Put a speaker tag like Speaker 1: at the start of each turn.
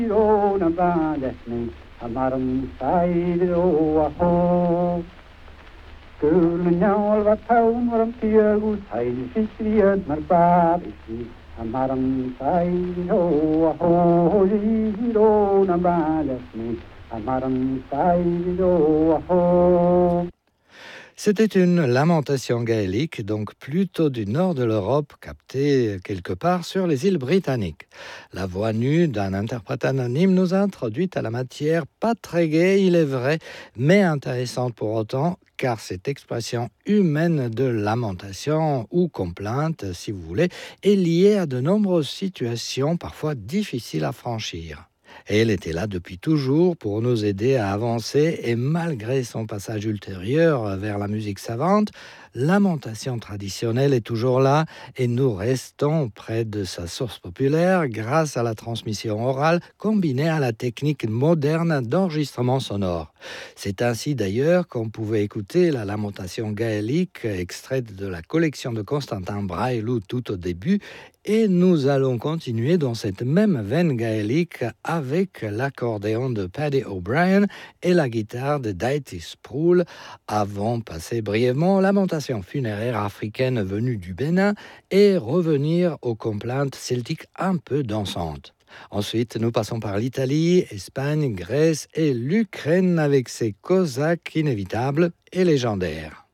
Speaker 1: C'était une lamentation gaélique, donc plutôt du nord de l'Europe, captée quelque part sur les îles britanniques. La voix nue d'un interprète anonyme nous a introduite à la matière, pas très gaie, il est vrai, mais intéressante pour autant, car cette expression humaine de lamentation ou complainte, si vous voulez, est liée à de nombreuses situations parfois difficiles à franchir. Et elle était là depuis toujours pour nous aider à avancer et malgré son passage ultérieur vers la musique savante, lamentation traditionnelle est toujours là et nous restons près de sa source populaire grâce à la transmission orale combinée à la technique moderne d'enregistrement sonore. C'est ainsi d'ailleurs qu'on pouvait écouter la lamentation gaélique extraite de la collection de Constantin Braillaud tout au début et nous allons continuer dans cette même veine gaélique avec l'accordéon de Paddy O'Brien et la guitare de Daithi Sproul, avant passer brièvement aux lamentations funéraires africaines venues du Bénin et revenir aux complaintes celtiques un peu dansantes. Ensuite, nous passons par l'Italie, Espagne, Grèce et l'Ukraine avec ses cosaques inévitables et légendaires.